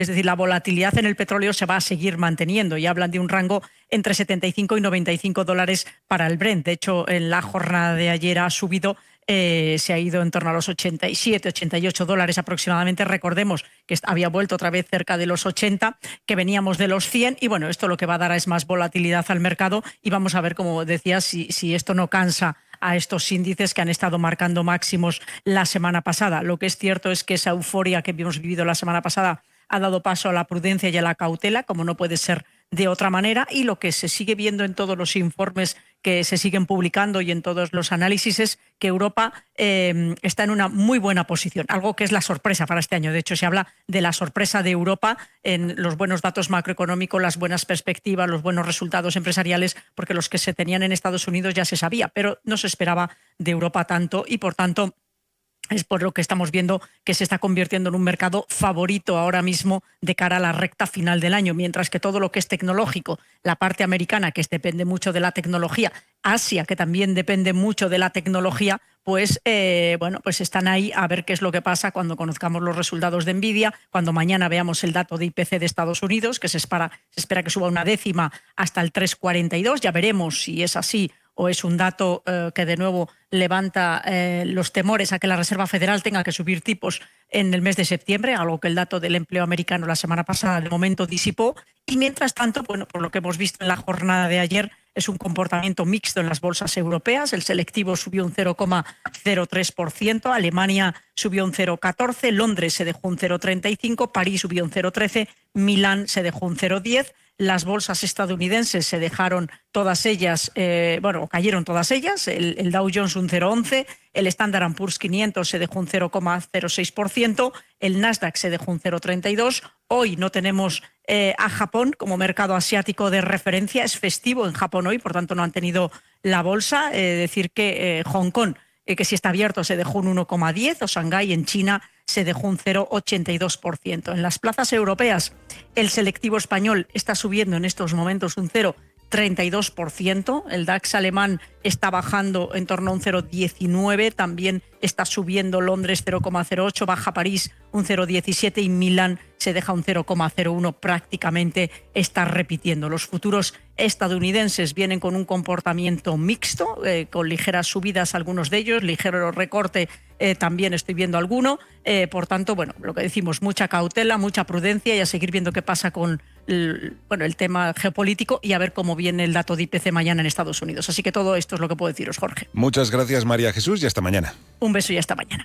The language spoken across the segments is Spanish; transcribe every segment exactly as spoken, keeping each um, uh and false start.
Es decir, la volatilidad en el petróleo se va a seguir manteniendo y hablan de un rango entre setenta y cinco y noventa y cinco dólares para el Brent. De hecho, en la jornada de ayer ha subido, eh, se ha ido en torno a los ochenta y siete, ochenta y ocho dólares aproximadamente. Recordemos que había vuelto otra vez cerca de los ochenta, que veníamos de los cien y bueno, esto lo que va a dar es más volatilidad al mercado y vamos a ver, como decía, si, si esto no cansa a estos índices que han estado marcando máximos la semana pasada. Lo que es cierto es que esa euforia que hemos vivido la semana pasada ha dado paso a la prudencia y a la cautela, como no puede ser de otra manera, y lo que se sigue viendo en todos los informes que se siguen publicando y en todos los análisis es que Europa eh, está en una muy buena posición, algo que es la sorpresa para este año. De hecho, se habla de la sorpresa de Europa en los buenos datos macroeconómicos, las buenas perspectivas, los buenos resultados empresariales, porque los que se tenían en Estados Unidos ya se sabía, pero no se esperaba de Europa tanto y, por tanto, es por lo que estamos viendo que se está convirtiendo en un mercado favorito ahora mismo de cara a la recta final del año, mientras que todo lo que es tecnológico, la parte americana, que depende mucho de la tecnología, Asia, que también depende mucho de la tecnología, pues eh, bueno, pues están ahí a ver qué es lo que pasa cuando conozcamos los resultados de Nvidia, cuando mañana veamos el dato de I P C de Estados Unidos, que se espera, se espera que suba una décima hasta el tres coma cuarenta y dos. Ya veremos si es así o es un dato eh, que de nuevo levanta eh, los temores a que la Reserva Federal tenga que subir tipos en el mes de septiembre, algo que el dato del empleo americano la semana pasada de momento disipó. Y mientras tanto, bueno, por lo que hemos visto en la jornada de ayer, es un comportamiento mixto en las bolsas europeas. El selectivo subió un cero coma cero tres por ciento, Alemania subió un cero coma catorce por ciento, Londres se dejó un cero coma treinta y cinco por ciento, París subió un cero coma trece por ciento, Milán se dejó un cero coma diez por ciento. Las bolsas estadounidenses se dejaron todas ellas, eh, bueno, cayeron todas ellas, el, el Dow Jones un cero coma once por ciento, el Standard and Poor's quinientos se dejó un cero coma cero seis por ciento, el Nasdaq se dejó un cero coma treinta y dos por ciento. Hoy no tenemos eh, a Japón como mercado asiático de referencia, es festivo en Japón hoy, por tanto no han tenido la bolsa. Eh, decir que eh, Hong Kong, eh, que si está abierto, se dejó un uno coma diez por ciento, o Shanghái en China se dejó un cero coma ochenta y dos por ciento. En las plazas europeas, el selectivo español está subiendo en estos momentos un cero coma treinta y dos por ciento, el DAX alemán está bajando en torno a un cero coma diecinueve por ciento, también está subiendo Londres cero coma cero ocho por ciento, baja París un cero coma diecisiete por ciento y Milán se deja un cero coma cero uno por ciento, prácticamente está repitiendo. Los futuros estadounidenses vienen con un comportamiento mixto, eh, con ligeras subidas algunos de ellos, ligero recorte eh, también estoy viendo alguno, eh, por tanto, bueno, lo que decimos, mucha cautela, mucha prudencia y a seguir viendo qué pasa con el, bueno, el tema geopolítico y a ver cómo viene el dato de I P C mañana en Estados Unidos. Así que todo esto es lo que puedo deciros, Jorge. Muchas gracias, María Jesús, y hasta mañana. Un beso y hasta mañana.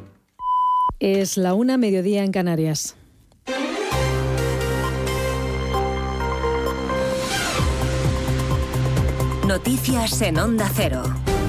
Es la una, mediodía en Canarias. Noticias en Onda Cero.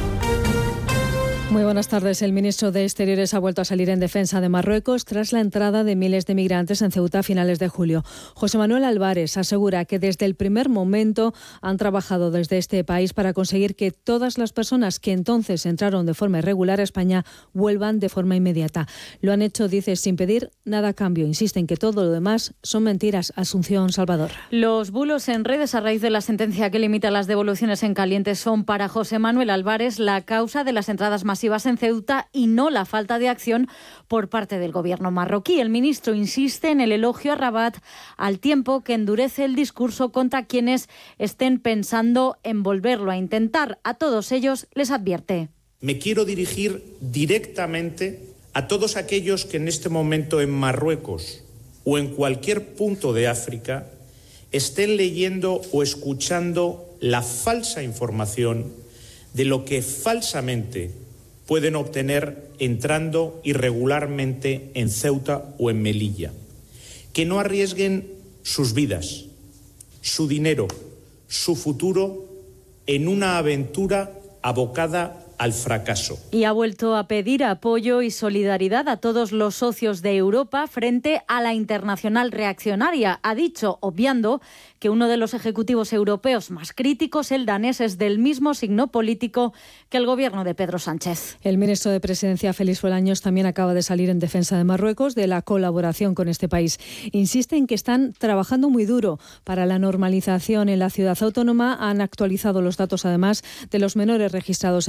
Muy buenas tardes. El ministro de Exteriores ha vuelto a salir en defensa de Marruecos tras la entrada de miles de migrantes en Ceuta a finales de julio. José Manuel Álvarez asegura que desde el primer momento han trabajado desde este país para conseguir que todas las personas que entonces entraron de forma irregular a España vuelvan de forma inmediata. Lo han hecho, dice, sin pedir nada a cambio. Insisten que todo lo demás son mentiras. Asunción Salvador. Los bulos en redes a raíz de la sentencia que limita las devoluciones en caliente son para José Manuel Álvarez la causa de las entradas masivas en Ceuta y no la falta de acción por parte del gobierno marroquí. El ministro insiste en el elogio a Rabat al tiempo que endurece el discurso contra quienes estén pensando en volverlo a intentar. A todos ellos les advierte. Me quiero dirigir directamente a todos aquellos que en este momento en Marruecos o en cualquier punto de África estén leyendo o escuchando la falsa información de lo que falsamente pueden obtener entrando irregularmente en Ceuta o en Melilla. Que no arriesguen sus vidas, su dinero, su futuro en una aventura abocada al fracaso. Y ha vuelto a pedir apoyo y solidaridad a todos los socios de Europa frente a la internacional reaccionaria. Ha dicho, obviando, que uno de los ejecutivos europeos más críticos, el danés, es del mismo signo político que el gobierno de Pedro Sánchez. El ministro de Presidencia, Félix Bolaños, también acaba de salir en defensa de Marruecos, de la colaboración con este país. Insiste en que están trabajando muy duro para la normalización en la ciudad autónoma. Han actualizado los datos, además, de los menores registrados en Ceuta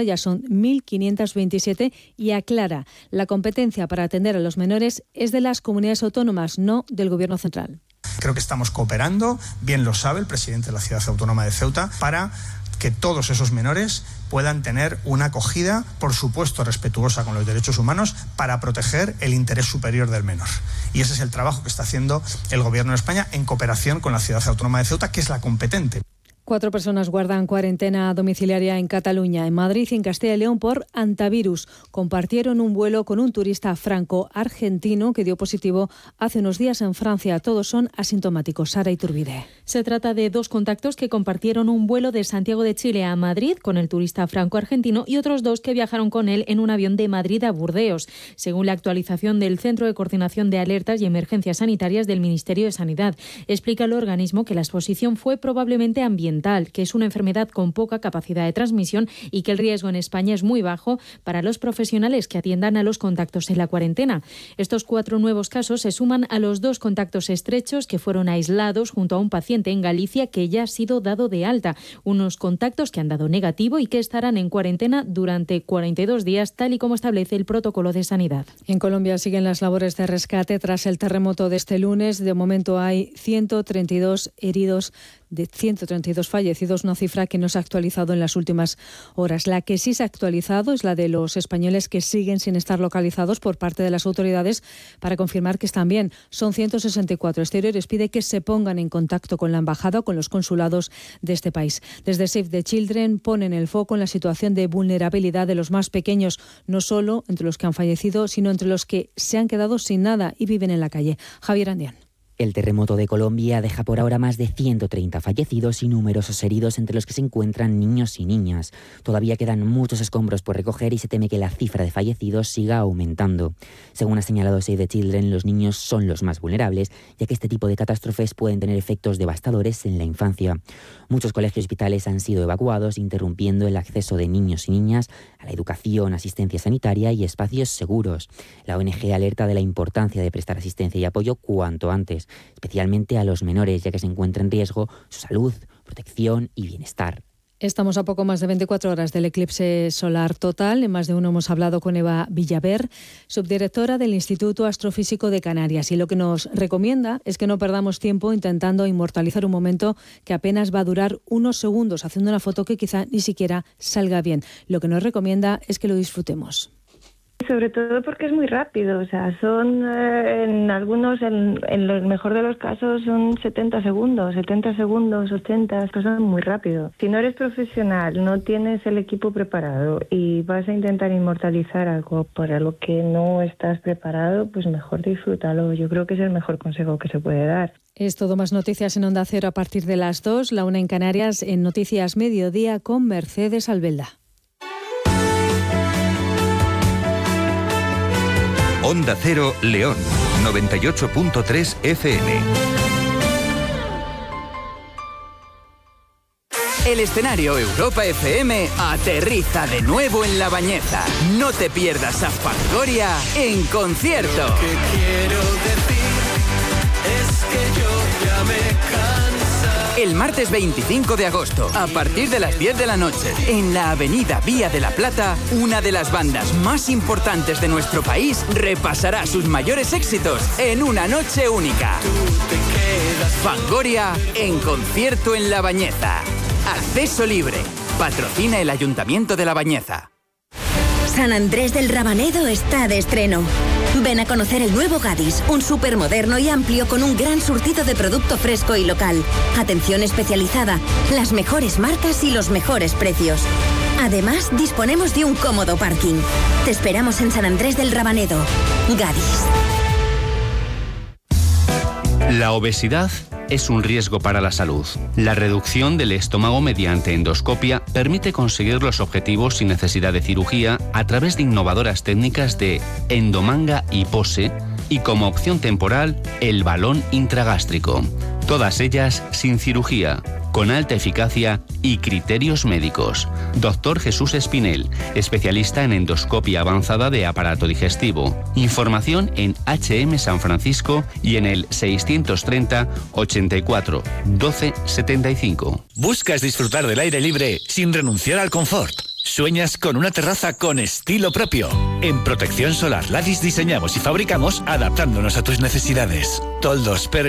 Ceuta ya son mil quinientos veintisiete y aclara, la competencia para atender a los menores es de las comunidades autónomas, no del Gobierno central. Creo que estamos cooperando, bien lo sabe el presidente de la Ciudad Autónoma de Ceuta, para que todos esos menores puedan tener una acogida, por supuesto respetuosa con los derechos humanos, para proteger el interés superior del menor. Y ese es el trabajo que está haciendo el Gobierno de España en cooperación con la Ciudad Autónoma de Ceuta, que es la competente. Cuatro personas guardan cuarentena domiciliaria en Cataluña, en Madrid y en Castilla y León por antivirus. Compartieron un vuelo con un turista franco-argentino que dio positivo hace unos días en Francia. Todos son asintomáticos. Sara Iturbide. Se trata de dos contactos que compartieron un vuelo de Santiago de Chile a Madrid con el turista franco-argentino y otros dos que viajaron con él en un avión de Madrid a Burdeos, según la actualización del Centro de Coordinación de Alertas y Emergencias Sanitarias del Ministerio de Sanidad. Explica el organismo que la exposición fue probablemente ambiental, que es una enfermedad con poca capacidad de transmisión y que el riesgo en España es muy bajo para los profesionales que atiendan a los contactos en la cuarentena. Estos cuatro nuevos casos se suman a los dos contactos estrechos que fueron aislados junto a un paciente en Galicia que ya ha sido dado de alta. Unos contactos que han dado negativo y que estarán en cuarentena durante cuarenta y dos días, tal y como establece el protocolo de sanidad. En Colombia siguen las labores de rescate tras el terremoto de este lunes. De momento hay ciento treinta y dos heridos, de ciento treinta y dos fallecidos, una cifra que no se ha actualizado en las últimas horas. La que sí se ha actualizado es la de los españoles que siguen sin estar localizados por parte de las autoridades para confirmar que están bien. Son ciento sesenta y cuatro. Exteriores pide que se pongan en contacto con la embajada o con los consulados de este país. Desde Save the Children ponen el foco en la situación de vulnerabilidad de los más pequeños, no solo entre los que han fallecido, sino entre los que se han quedado sin nada y viven en la calle. Javier Andián. El terremoto de Colombia deja por ahora más de ciento treinta fallecidos y numerosos heridos, entre los que se encuentran niños y niñas. Todavía quedan muchos escombros por recoger y se teme que la cifra de fallecidos siga aumentando. Según ha señalado Save the Children, los niños son los más vulnerables, ya que este tipo de catástrofes pueden tener efectos devastadores en la infancia. Muchos colegios y hospitales han sido evacuados, interrumpiendo el acceso de niños y niñas a la educación, asistencia sanitaria y espacios seguros. La O N G alerta de la importancia de prestar asistencia y apoyo cuanto antes, especialmente a los menores, ya que se encuentra en riesgo su salud, protección y bienestar. Estamos a poco más de veinticuatro horas del eclipse solar total. En más de uno hemos hablado con Eva Villaver, subdirectora del Instituto Astrofísico de Canarias. Y lo que nos recomienda es que no perdamos tiempo intentando inmortalizar un momento que apenas va a durar unos segundos, haciendo una foto que quizá ni siquiera salga bien. Lo que nos recomienda es que lo disfrutemos. Sobre todo porque es muy rápido, o sea, son eh, en algunos, en, en lo mejor de los casos, son setenta segundos, setenta segundos, ochenta, pasan muy rápido. Si no eres profesional, no tienes el equipo preparado y vas a intentar inmortalizar algo para lo que no estás preparado, pues mejor disfrútalo. Yo creo que es el mejor consejo que se puede dar. Es todo. Más noticias en Onda Cero a partir de las dos, la una en Canarias, en Noticias Mediodía con Mercedes Albelda. Onda Cero León, noventa y ocho punto tres F M. El escenario Europa F M aterriza de nuevo en La Bañeza. No te pierdas a Fangoria en concierto. Lo que quiero decir es que yo ya me cansa. El martes veinticinco de agosto, a partir de las diez de la noche, en la avenida Vía de la Plata, una de las bandas más importantes de nuestro país repasará sus mayores éxitos en una noche única. Fangoria en concierto en La Bañeza. Acceso libre. Patrocina el Ayuntamiento de La Bañeza. San Andrés del Rabanedo está de estreno. Ven a conocer el nuevo Gadis, un súper moderno y amplio con un gran surtido de producto fresco y local. Atención especializada, las mejores marcas y los mejores precios. Además, disponemos de un cómodo parking. Te esperamos en San Andrés del Rabanedo. Gadis. La obesidad es un riesgo para la salud. La reducción del estómago mediante endoscopia permite conseguir los objetivos sin necesidad de cirugía a través de innovadoras técnicas de endomanga y pose y, como opción temporal, el balón intragástrico. Todas ellas sin cirugía, con alta eficacia y criterios médicos. Doctor Jesús Espinel, especialista en endoscopia avanzada de aparato digestivo. Información en H M San Francisco y en el seiscientos treinta, ochenta y cuatro, doce setenta y cinco. ¿Buscas disfrutar del aire libre sin renunciar al confort? ¿Sueñas con una terraza con estilo propio? En Protección Solar Ladis diseñamos y fabricamos adaptándonos a tus necesidades. Toldos, pergolas